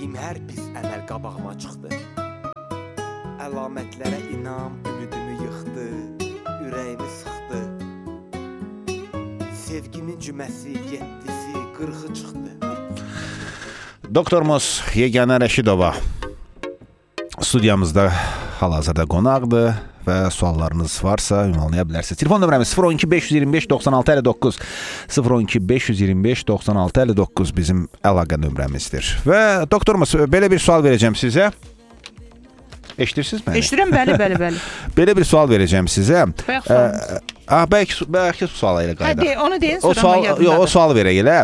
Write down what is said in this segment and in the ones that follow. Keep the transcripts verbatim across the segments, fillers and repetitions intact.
Etdiyim hər pis əməl qabağıma çıxdı. Əlamətlərə inam ümidimi yıxdı, ürəyimi sıxdı. Sevgimin cüməsi, yeddisi, qırxı çıxdı. Doktorumuz Yeganə Rəşidova studiyamızda hal-hazırda qonaqdır və suallarınız varsa ünvanlaya bilərsiniz. Telefon nömrəmiz sıfır on iki beş yüz iyirmi beş doxsan altı əlli doqquz sıfır on iki beş yüz iyirmi beş doxsan altı əlli doqquz bizim əlaqə nömrəmizdir. Və doktorumuz, belə bir sual verəcəm sizə. Eşidirsiniz məni? Eşidirəm, bəli, bəli, bəli. Belə bir sual verəcəm sizə. Bayaq sualımız. Ah, bəlkə bəlkə suala elə qayıdaq. Hadi, onu deyin, o sonra sual, yadımdadır. yox, o sual verək elə.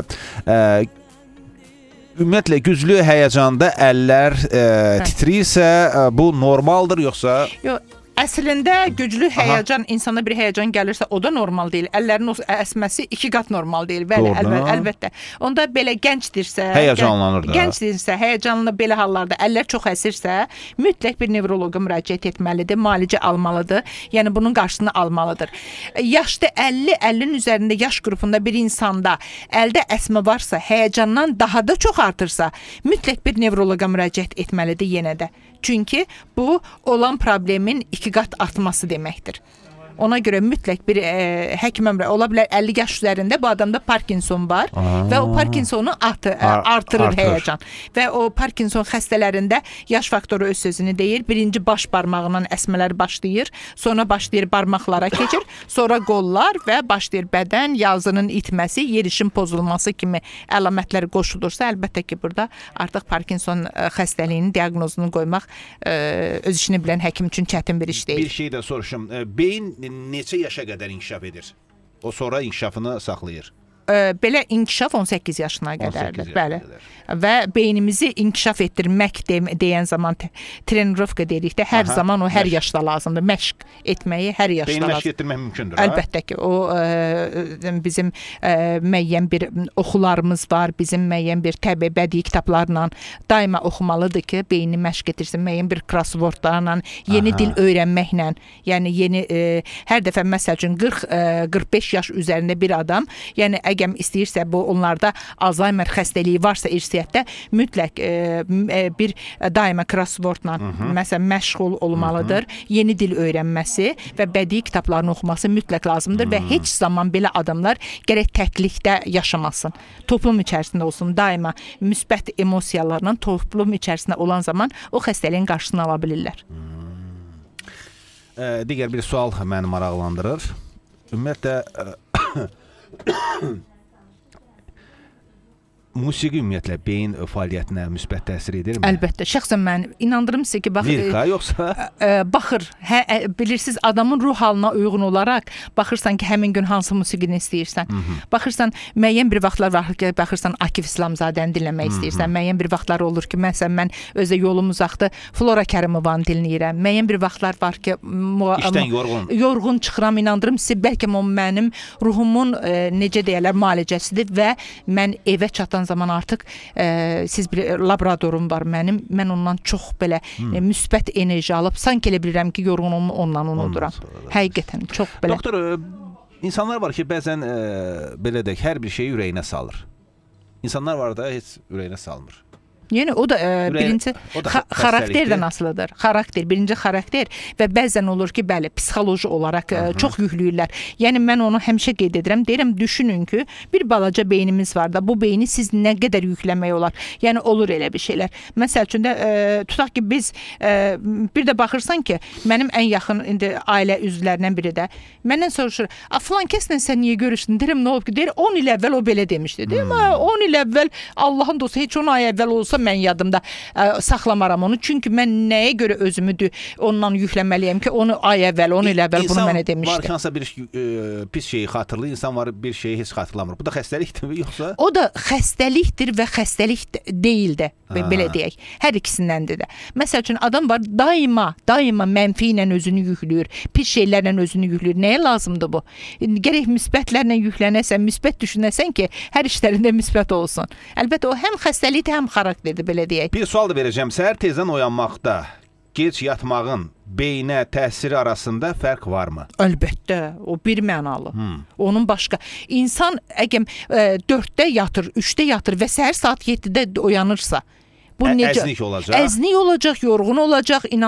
Ümumiyyətlə güclü həyəcanda əllər e, titriyirsə, e, bu normaldır yoxsa? Yox. Əslində güclü həyəcan, insana bir həyəcan gəlirsə, o da normal deyil. Əllərin o əsməsi iki qat normal deyil. Bəli, əlbət, əlbəttə. Onda belə gəncdirsə, həyəcanlanır da. Gəncdirsə, həyəcanlı belə hallarda əllər çox əsirsə, mütləq bir nevroloqa müraciət etməlidir, müalicə almalıdır. Yəni bunun qarşısını almalıdır. Yaşda əlli, əllinin üzərində yaş qrupunda bir insanda əldə əsmə varsa, həyəcandan daha da çox artırsa, mütləq bir nevroloqa müraciət etməlidir yenə də. Çünki bu olan problemin iki qat artması deməkdir. Ona görə mütləq bir e, həkim ömrə ola bilər əlli yaş üzərində bu adamda Parkinson var. Aa. Və o Parkinsonu artır, Ar artırır artır. həyəcan. Və o Parkinson xəstələrində yaş faktoru öz sözünü deyir. Birinci baş barmağından əsmələr başlayır, sonra başlayır barmaqlara keçir, sonra qollar və başlayır bədən yazının itməsi, yerişin pozulması kimi əlamətlər qoşulursa, əlbəttə ki, burada artıq Parkinson xəstəliyinin diaqnozunu qoymaq e, öz işini bilən həkim üçün çətin bir iş deyil. Bir şey də soruşum. Beyin neçə yaşa qədər inkişaf edir? O sonra inkişafını saxlayır. Belə inkişaf on səkkiz yaşına qədərdir. Bəli. Və beynimizi inkişaf etdirmək deyən zaman trenirovka dedikdə hər Aha, zaman o hər məşq. yaşda lazımdır. Məşq etməyi hər yaşda Beyni lazımdır. Beyni məşq etdirmək mümkündür. Əlbəttə ki, o ə, bizim ə, müəyyən bir oxularımız var, bizim müəyyən bir təbii bədii kitablarla daima oxumalıdır ki, beyni məşq etdirsin, müəyyən bir crosswordlarla, yeni Aha. dil öyrənməklə, yəni yeni ə, hər dəfə məsəl üçün qırx qırx beş yaş üzərində bir adam, yəni əgər istəyirsə bu onlarda Alzheimer xəstəliyi varsa irsiyyətdə mütləq e, bir daima crosswordla məsələn məşğul olmalıdır. Hı -hı. Yeni dil öyrənməsi və bədii kitablarını oxuması mütləq lazımdır Hı -hı. və heç zaman belə adamlar gərək təklikdə yaşamasın. Toplum içərisində olsun, daima müsbət emosiyalarla toplum içərisində olan zaman o xəstəliyin qarşısını ala bilirlər. E, digər bir sual məni maraqlandırır. Ümumiyyətlə musiqi ümumiyyətlə beyin fəaliyyətinə müsbət təsir edirmi? Əlbəttə. Şəxsən mən inandırım sizə ki, bax, lirika yoxsa ə, baxır. Hə, ə, bilirsiniz, adamın ruh halına uyğun olaraq baxırsan ki, həmin gün hansı musiqini istəyirsən. Hı -hı. Baxırsan, müəyyən bir vaxtlar var ki, baxırsan Akif İslamzadəni dinləmək Hı -hı. istəyirsən. Müəyyən bir vaxtlar olur ki, məsələn mən özə yolum uzaqdır, Flora Kərimovanı dinləyirəm. Müəyyən bir vaxtlar var ki, işdən yorğun. Yorğun çıxıram, inandırım sizə, bəlkə o mənim ruhumun ə, necə deyirlər, müalicəsidir və mən evə çatan zaman artıq e, siz bir laboradorum var mənim. Mən ondan çox belə hmm. e, müsbət enerji alıb, sanki elə bilirəm ki, yorğunumu ondan unuduram. Həqiqətən çox belə. Doktor, e, insanlar var ki, bəzən e, belə deyək, hər bir şeyi ürəyinə salır. İnsanlar var da heç ürəyinə salmır. Yəni o da e, birinci xa xarakterdən asılıdır. Xarakter, birinci xarakter və bəzən olur ki, bəli, psixoloji olaraq e, çox yükləyirlər. Yəni mən onu həmişə qeyd edirəm. Deyirəm, düşünün ki, bir balaca beynimiz var da, bu beyni siz nə qədər yükləmək olar? Yəni olur elə bir şeylər. Məsəl üçün də e, tutaq ki, biz e, bir də baxırsan ki, mənim ən yaxın indi ailə üzvlərindən biri də məndən soruşur, "A falan kəslə sən niyə görüşdün?" Deyirəm, "Nə olub ki?" Deyir, on il əvvəl o belə demişdi. Deyirəm, hmm. on il əvvəl Allahın dostu, heç on ay əvvəl olsa mən yadımda ə, saxlamaram onu. Çünki mən nəyə görə özümü ondan yükləməliyəm ki, onu ay əvvəl, on il əvvəl bunu mənə demişdi. İnsan var hansısa bir e, pis şeyi xatırlayır, insan var bir şeyi heç xatırlamır. Bu da xəstəlikdir yoxsa? O da xəstəlikdir və xəstəlik deyil də, belə deyək. Hər ikisindəndir də. Məsəl üçün adam var daima, daima mənfi ilə özünü yükləyir, pis şeylərlə özünü yükləyir. Nəyə lazımdır bu? Gərək müsbətlərlə yüklənəsən, müsbət düşünəsən ki, hər işlərində müsbət olsun. Əlbəttə o həm xəstəlikdir, həm xarakterdir, belə deyək. Bir sual da verəcəm. Səhər tezdən oyanmaqda gec yatmağın beyinə təsiri arasında fərq varmı? Əlbəttə, o bir mənalı. Hmm. Onun başqa. İnsan əgər e, dörddə yatır, üçdə yatır və səhər saat yeddidə oyanırsa, Bu Ə- necə? Əznik olacaq. Əznik olacaq, yorğun olacaq,